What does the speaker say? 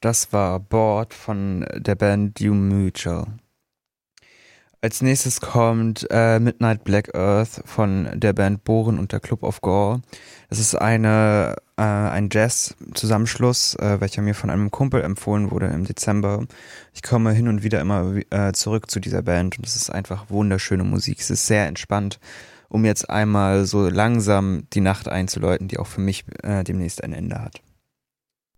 Das war Bored von der Band Doom Mutual. Als nächstes kommt Midnight Black Earth von der Band Bohren und der Club of Gore. Das ist ein Jazz-Zusammenschluss, welcher mir von einem Kumpel empfohlen wurde im Dezember. Ich komme hin und wieder immer zurück zu dieser Band und es ist einfach wunderschöne Musik. Es ist sehr entspannt, um jetzt einmal so langsam die Nacht einzuläuten, die auch für mich demnächst ein Ende hat.